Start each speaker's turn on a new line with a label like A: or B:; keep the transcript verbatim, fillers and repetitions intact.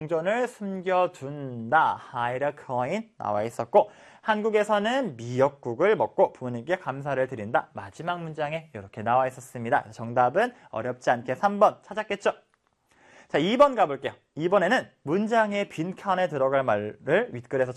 A: 동전을 숨겨둔다. hide a coin 나와 있었고 한국에서는 미역국을 먹고 부모님께 감사를 드린다. 마지막 문장에 이렇게 나와 있었습니다. 정답은 어렵지 않게 삼 번 찾았겠죠? 자, 이 번 가볼게요. 이번에는 문장의 빈칸에 들어갈 말을 윗글에서